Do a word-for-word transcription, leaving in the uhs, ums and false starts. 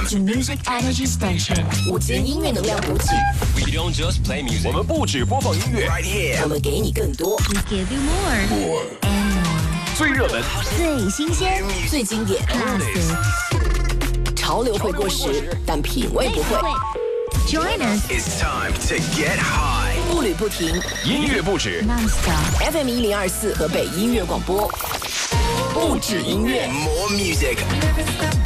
to Music Energy Station， 午间音乐能量补给。 We don't just play music， 我们不只播放音乐 ，right here， 我们给你更多。 We give you more more and more， 最热门、 最新鲜、 最经典。 classic， 潮流会过时，但品味不会。 Join us， It's time to get high， 步履不停， 音乐不止 non-stop。 F M 一零二四河北音乐广播，不止音乐。 more music。